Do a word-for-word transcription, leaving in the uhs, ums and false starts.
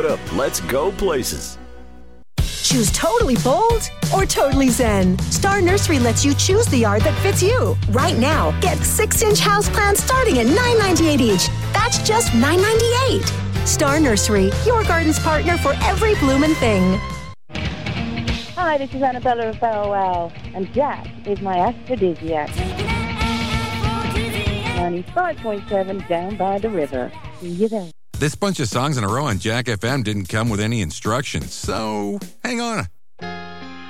Put up Let's Go Places. Choose totally bold or totally zen. Star Nursery lets you choose the yard that fits you. Right now, get six-inch houseplants starting at nine dollars and ninety-eight cents each. That's just nine dollars and ninety-eight cents. Star Nursery, your garden's partner for every bloomin' thing. Hi, this is Annabella of Farewell, and Jack is my aphrodisiac. ninety-five point seven down by the river. See you there. This bunch of songs in a row on Jack F M didn't come with any instructions, so hang on.